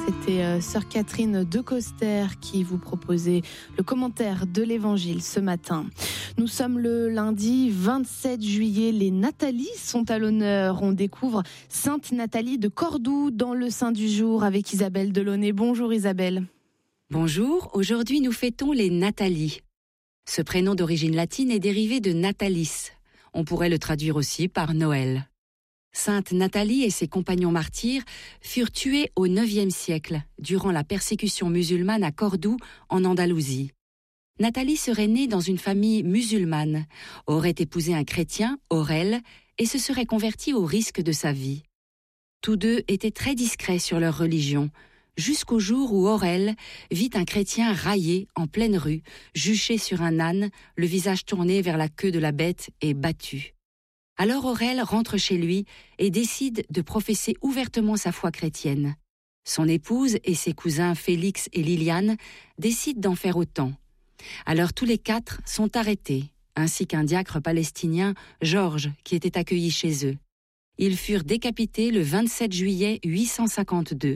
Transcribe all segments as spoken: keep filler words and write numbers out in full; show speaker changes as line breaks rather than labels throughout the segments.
C'était euh, Sœur Catherine de Coster qui vous proposait le commentaire de l'Évangile ce matin. Nous sommes le lundi vingt-sept juillet. Les Natalies sont à l'honneur. On découvre Sainte Nathalie de Cordoue dans le Saint du jour avec Isabelle Delaunay. Bonjour Isabelle.
Bonjour, aujourd'hui nous fêtons les Natalies. Ce prénom d'origine latine est dérivé de Natalis. On pourrait le traduire aussi par Noël. Sainte Nathalie et ses compagnons martyrs furent tués au neuvième siècle, durant la persécution musulmane à Cordoue, en Andalousie. Nathalie serait née dans une famille musulmane, aurait épousé un chrétien, Aurel, et se serait convertie au risque de sa vie. Tous deux étaient très discrets sur leur religion, jusqu'au jour où Aurel vit un chrétien raillé en pleine rue, juché sur un âne, le visage tourné vers la queue de la bête et battu. Alors Aurel rentre chez lui et décide de professer ouvertement sa foi chrétienne. Son épouse et ses cousins Félix et Liliane décident d'en faire autant. Alors tous les quatre sont arrêtés, ainsi qu'un diacre palestinien, Georges, qui était accueilli chez eux. Ils furent décapités le vingt-sept juillet huit cent cinquante-deux.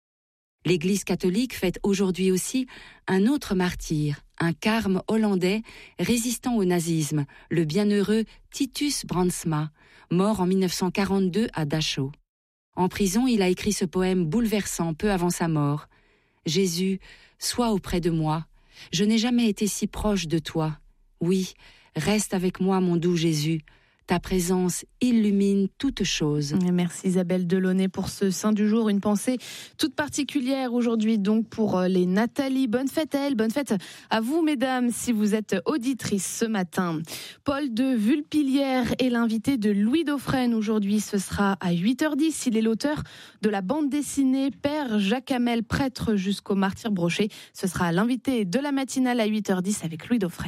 L'Église catholique fête aujourd'hui aussi un autre martyr, un carme hollandais résistant au nazisme, le bienheureux Titus Brandsma, mort en mille neuf cent quarante-deux à Dachau. En prison, il a écrit ce poème bouleversant peu avant sa mort. « Jésus, sois auprès de moi. Je n'ai jamais été si proche de toi. Oui, reste avec moi, mon doux Jésus. Ta présence illumine toutes choses. »
Merci Isabelle Delaunay pour ce Saint du jour. Une pensée toute particulière aujourd'hui donc pour les Nathalie. Bonne fête à elle, bonne fête à vous mesdames si vous êtes auditrices ce matin. Paul de Vulpilière est l'invité de Louis Dauphren aujourd'hui. Ce sera à huit heures dix. Il est l'auteur de la bande dessinée Père Jacques Hamel, prêtre jusqu'au martyr broché. Ce sera l'invité de la matinale à huit heures dix avec Louis Dauphren.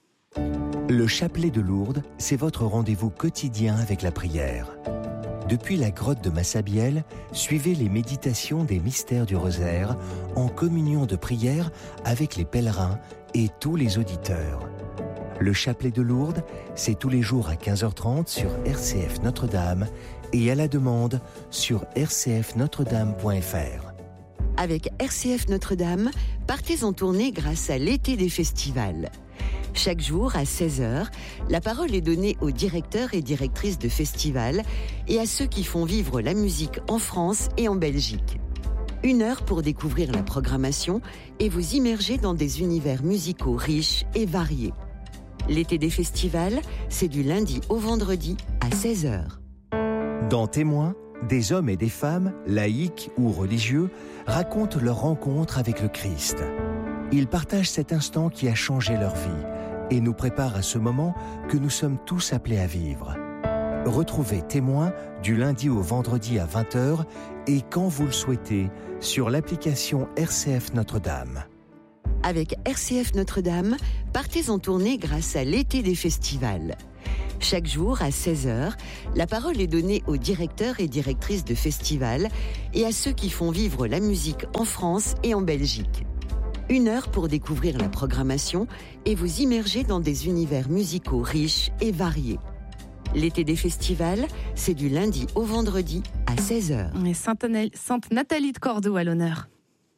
Le chapelet de Lourdes, c'est votre rendez-vous quotidien avec la prière. Depuis la grotte de Massabielle, suivez les méditations des mystères du rosaire en communion de prière avec les pèlerins et tous les auditeurs. Le chapelet de Lourdes, c'est tous les jours à quinze heures trente sur R C F Notre-Dame et à la demande sur r c f notre dame point f r.
Avec R C F Notre-Dame, partez en tournée grâce à l'été des festivals. Chaque jour, à seize heures, la parole est donnée aux directeurs et directrices de festivals et à ceux qui font vivre la musique en France et en Belgique. Une heure pour découvrir la programmation et vous immerger dans des univers musicaux riches et variés. L'été des festivals, c'est du lundi au vendredi à seize heures.
Dans Témoins, des hommes et des femmes, laïcs ou religieux, racontent leur rencontre avec le Christ. Ils partagent cet instant qui a changé leur vie et nous prépare à ce moment que nous sommes tous appelés à vivre. Retrouvez Témoins du lundi au vendredi à vingt heures et quand vous le souhaitez sur l'application R C F Notre-Dame.
Avec R C F Notre-Dame, partez en tournée grâce à l'été des festivals. Chaque jour, à seize heures, la parole est donnée aux directeurs et directrices de festivals et à ceux qui font vivre la musique en France et en Belgique. Une heure pour découvrir la programmation et vous immerger dans des univers musicaux riches et variés. L'été des festivals, c'est du lundi au vendredi à seize heures.
Et Sainte, Sainte Nathalie de Cordoue à l'honneur.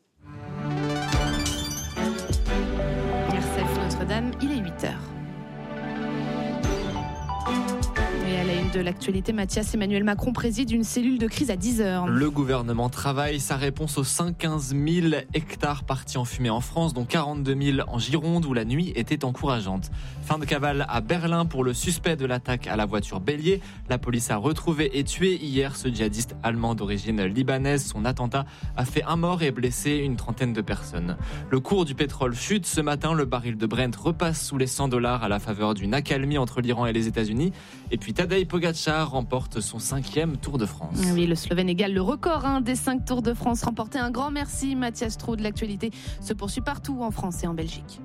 R C F Notre-Dame, il est huit heures. Et à la une de l'actualité, Mathias, Emmanuel Macron préside une cellule de crise à dix heures.
Le gouvernement travaille sa réponse aux cent quinze mille hectares partis en fumée en France, dont quarante-deux mille en Gironde, où la nuit était encourageante. Fin de cavale à Berlin pour le suspect de l'attaque à la voiture bélier. La police a retrouvé et tué hier ce djihadiste allemand d'origine libanaise. Son attentat a fait un mort et blessé une trentaine de personnes. Le cours du pétrole chute. Ce matin, le baril de Brent repasse sous les cent dollars à la faveur d'une accalmie entre l'Iran et les États-Unis. Et puis Tadej Pogačar remporte son cinquième Tour de France.
Oui, le Slovène égale le record hein, des cinq Tours de France remportés. Un grand merci, Mathias Trou. De l'actualité se poursuit partout en France et en Belgique.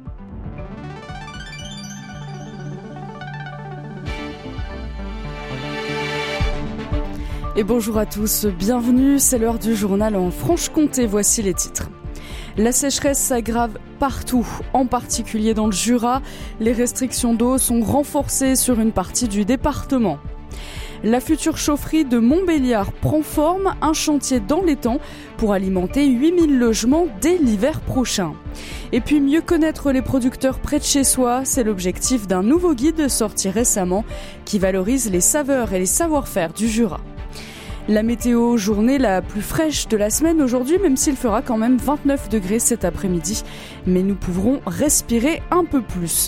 Et bonjour à tous, bienvenue, c'est l'heure du journal en Franche-Comté, voici les titres. La sécheresse s'aggrave partout, en particulier dans le Jura. Les restrictions d'eau sont renforcées sur une partie du département. La future chaufferie de Montbéliard prend forme, un chantier dans les temps pour alimenter huit mille logements dès l'hiver prochain. Et puis mieux connaître les producteurs près de chez soi, c'est l'objectif d'un nouveau guide sorti récemment qui valorise les saveurs et les savoir-faire du Jura. La météo, journée la plus fraîche de la semaine aujourd'hui, même s'il fera quand même vingt-neuf degrés cet après-midi. Mais nous pourrons respirer un peu plus.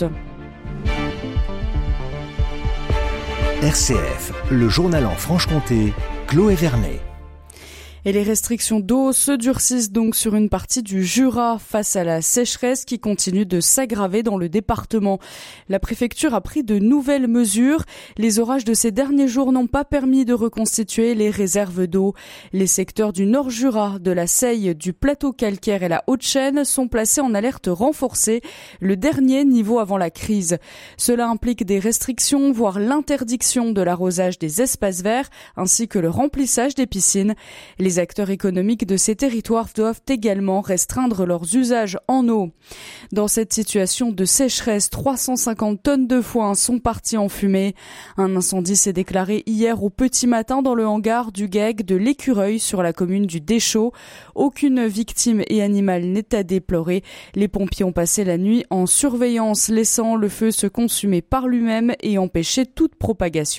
R C F, le journal en Franche-Comté, Chloé Vernet.
Et les restrictions d'eau se durcissent donc sur une partie du Jura face à la sécheresse qui continue de s'aggraver dans le département. La préfecture a pris de nouvelles mesures. Les orages de ces derniers jours n'ont pas permis de reconstituer les réserves d'eau. Les secteurs du Nord Jura, de la Seille, du plateau calcaire et la Haute-Chaîne sont placés en alerte renforcée, le dernier niveau avant la crise. Cela implique des restrictions, voire l'interdiction de l'arrosage des espaces verts ainsi que le remplissage des piscines. Les Les acteurs économiques de ces territoires doivent également restreindre leurs usages en eau. Dans cette situation de sécheresse, trois cent cinquante tonnes de foin sont parties en fumée. Un incendie s'est déclaré hier au petit matin dans le hangar du Gueg de l'Écureuil sur la commune du Deschaux. Aucune victime et animal n'est à déplorer. Les pompiers ont passé la nuit en surveillance, laissant le feu se consumer par lui-même et empêcher toute propagation.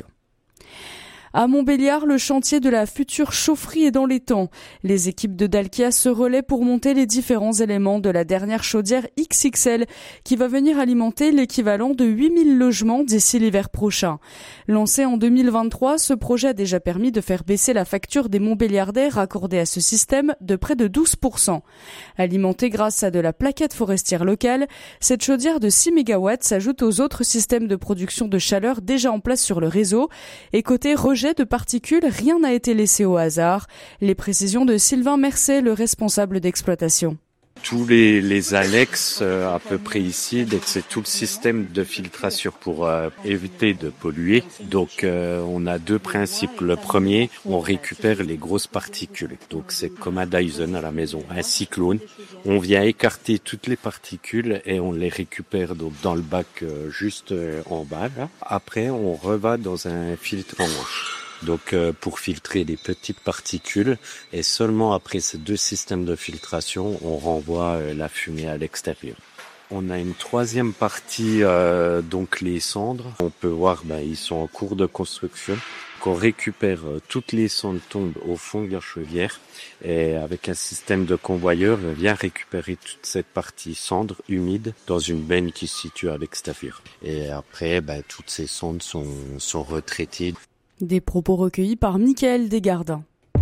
À Montbéliard, le chantier de la future chaufferie est dans les temps. Les équipes de Dalkia se relaient pour monter les différents éléments de la dernière chaudière X X L qui va venir alimenter l'équivalent de huit mille logements d'ici l'hiver prochain. Lancé en deux mille vingt-trois, ce projet a déjà permis de faire baisser la facture des Montbéliardais raccordés à ce système de près de douze pour cent. Alimentée grâce à de la plaquette forestière locale, cette chaudière de six mégawatts s'ajoute aux autres systèmes de production de chaleur déjà en place sur le réseau. Et côté rejet de particules, rien n'a été laissé au hasard. Les précisions de Sylvain Mercet, le responsable d'exploitation.
Tous les, les annexes euh, à peu près ici, c'est tout le système de filtration pour euh, éviter de polluer. Donc euh, on a deux principes. Le premier, on récupère les grosses particules. Donc c'est comme un Dyson à la maison, un cyclone. On vient écarter toutes les particules et on les récupère donc dans le bac euh, juste euh, en bas. Là. Après, on reva dans un filtre en manche. Donc euh, pour filtrer les petites particules et seulement après ces deux systèmes de filtration, on renvoie euh, la fumée à l'extérieur. On a une troisième partie, euh, donc les cendres. On peut voir, ben, ils sont en cours de construction. On récupère euh, toutes les cendres tombent au fond de la chaudière et avec un système de convoyeur, on vient récupérer toute cette partie cendre humide dans une benne qui se situe à l'extérieur. Et après, ben, toutes ces cendres sont, sont retraitées.
Des propos recueillis par Mickaël Desgardins.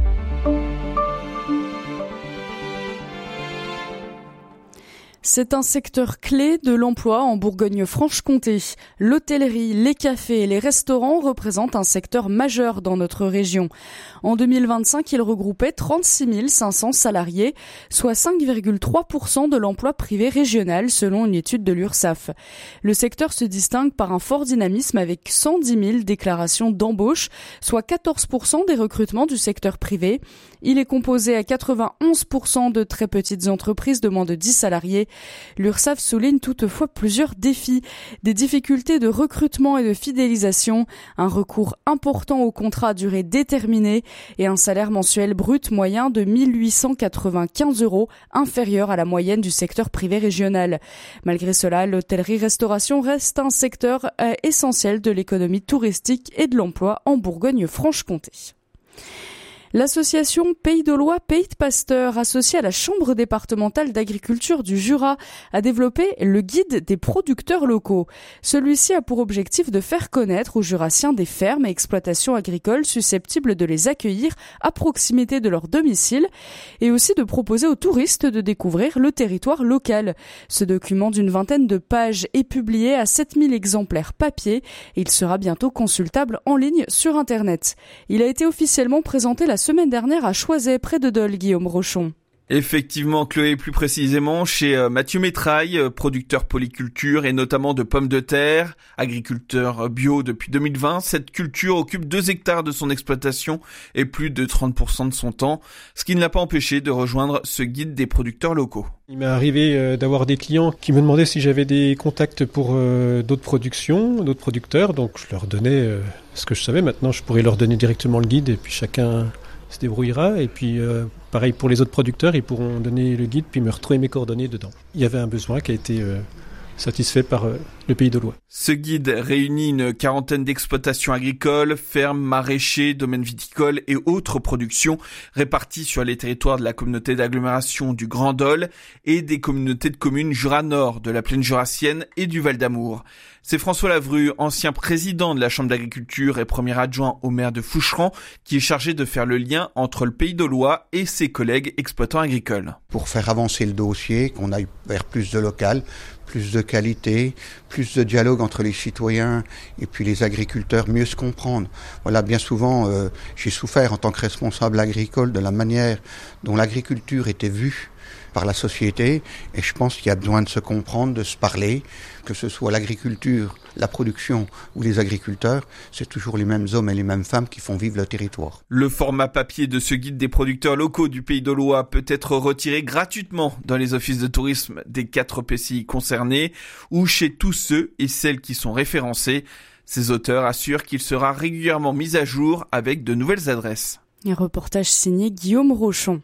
C'est un secteur clé de l'emploi en Bourgogne-Franche-Comté. L'hôtellerie, les cafés et les restaurants représentent un secteur majeur dans notre région. En deux mille vingt-cinq, il regroupait trente-six mille cinq cents salariés, soit cinq virgule trois pour cent de l'emploi privé régional selon une étude de l'URSSAF. Le secteur se distingue par un fort dynamisme avec cent dix mille déclarations d'embauche, soit quatorze pour cent des recrutements du secteur privé. Il est composé à quatre-vingt-onze pour cent de très petites entreprises de moins de dix salariés. L'URSSAF souligne toutefois plusieurs défis, des difficultés de recrutement et de fidélisation, un recours important aux contrats à durée déterminée et un salaire mensuel brut moyen de mille huit cent quatre-vingt-quinze euros, inférieur à la moyenne du secteur privé régional. Malgré cela, l'hôtellerie-restauration reste un secteur essentiel de l'économie touristique et de l'emploi en Bourgogne-Franche-Comté. L'association Pays d'Aulois Pays de Pasteur, associée à la Chambre départementale d'agriculture du Jura, a développé le guide des producteurs locaux. Celui-ci a pour objectif de faire connaître aux Jurassiens des fermes et exploitations agricoles susceptibles de les accueillir à proximité de leur domicile et aussi de proposer aux touristes de découvrir le territoire local. Ce document d'une vingtaine de pages est publié à sept mille exemplaires papier et il sera bientôt consultable en ligne sur Internet. Il a été officiellement présenté la semaine dernière à Choiset, près de Dole, Guillaume Rochon.
Effectivement, Chloé, plus précisément chez Mathieu Métraille, producteur polyculture et notamment de pommes de terre, agriculteur bio depuis deux mille vingt. Cette culture occupe deux hectares de son exploitation et plus de trente pour cent de son temps, ce qui ne l'a pas empêché de rejoindre ce guide des producteurs locaux.
Il m'est arrivé d'avoir des clients qui me demandaient si j'avais des contacts pour d'autres productions, d'autres producteurs, donc je leur donnais ce que je savais. Maintenant, je pourrais leur donner directement le guide et puis chacun se débrouillera. Et puis euh, pareil pour les autres producteurs, ils pourront donner le guide puis me retrouver mes coordonnées dedans. Il y avait un besoin qui a été euh, satisfait par euh, le Pays d'Aulois.
Ce guide réunit une quarantaine d'exploitations agricoles, fermes, maraîchers, domaines viticoles et autres productions réparties sur les territoires de la communauté d'agglomération du Grand Dol et des communautés de communes Jura Nord, de la plaine jurassienne et du Val d'Amour. C'est François Lavru, ancien président de la Chambre d'agriculture et premier adjoint au maire de Foucheran, qui est chargé de faire le lien entre le Pays d'Aulois et ses collègues exploitants agricoles.
Pour faire avancer le dossier, qu'on aille vers plus de local, plus de qualité, plus de dialogue entre les citoyens et puis les agriculteurs, mieux se comprendre. Voilà, bien souvent, euh, j'ai souffert en tant que responsable agricole de la manière dont l'agriculture était vue par la société, et je pense qu'il y a besoin de se comprendre, de se parler, que ce soit l'agriculture, la production ou les agriculteurs, c'est toujours les mêmes hommes et les mêmes femmes qui font vivre le territoire.
Le format papier de ce guide des producteurs locaux du Pays d'Aulois peut être retiré gratuitement dans les offices de tourisme des quatre P C I concernés ou chez tous ceux et celles qui sont référencés. Ces auteurs assurent qu'il sera régulièrement mis à jour avec de nouvelles adresses.
Un reportage signé Guillaume Rochon.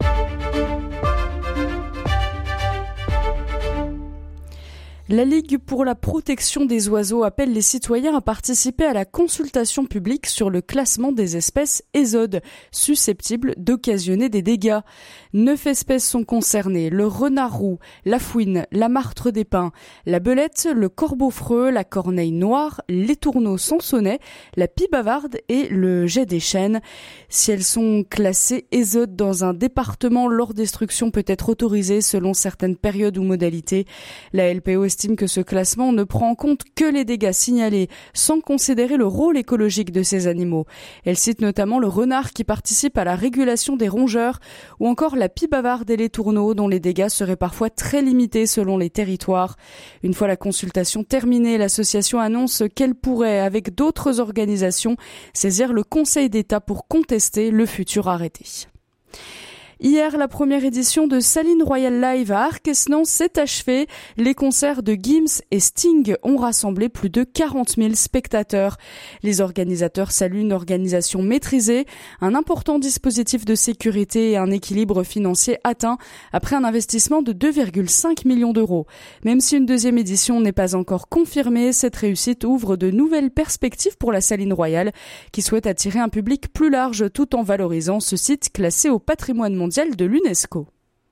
La Ligue pour la protection des oiseaux appelle les citoyens à participer à la consultation publique sur le classement des espèces ésode, susceptibles d'occasionner des dégâts. Neuf espèces sont concernées, le renard roux, la fouine, la martre des pins, la belette, le corbeau-freux, la corneille noire, l'étourneau sansonnet, la pie bavarde et le jet des chênes. Si elles sont classées ésode dans un département, leur destruction peut être autorisée selon certaines périodes ou modalités. La L P O estime que ce classement ne prend en compte que les dégâts signalés, sans considérer le rôle écologique de ces animaux. Elle cite notamment le renard qui participe à la régulation des rongeurs, ou encore la pie bavarde et les tourneaux, dont les dégâts seraient parfois très limités selon les territoires. Une fois la consultation terminée, l'association annonce qu'elle pourrait, avec d'autres organisations, saisir le Conseil d'État pour contester le futur arrêté. Hier, la première édition de Saline Royal Live à Arquesnan s'est achevée. Les concerts de Gims et Sting ont rassemblé plus de quarante mille spectateurs. Les organisateurs saluent une organisation maîtrisée, un important dispositif de sécurité et un équilibre financier atteint après un investissement de deux virgule cinq millions d'euros. Même si une deuxième édition n'est pas encore confirmée, cette réussite ouvre de nouvelles perspectives pour la Saline Royal, qui souhaite attirer un public plus large tout en valorisant ce site classé au patrimoine mondial de l'UNESCO.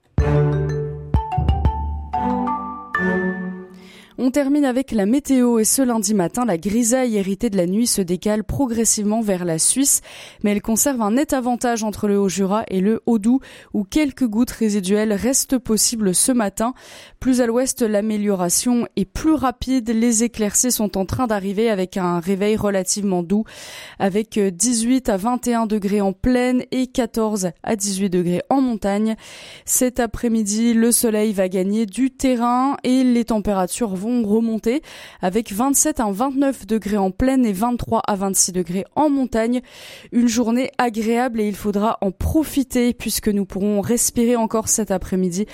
On termine avec la météo et ce lundi matin, la grisaille héritée de la nuit se décale progressivement vers la Suisse, mais elle conserve un net avantage entre le Haut-Jura et le Haut-Doubs où quelques gouttes résiduelles restent possibles ce matin. Plus à l'ouest, l'amélioration est plus rapide. Les éclaircies sont en train d'arriver avec un réveil relativement doux, avec dix-huit à vingt et un degrés en plaine et quatorze à dix-huit degrés en montagne. Cet après-midi, le soleil va gagner du terrain et les températures vont remonter avec vingt-sept à vingt-neuf degrés en plaine et vingt-trois à vingt-six degrés en montagne. Une journée agréable et il faudra en profiter puisque nous pourrons respirer encore cet après-midi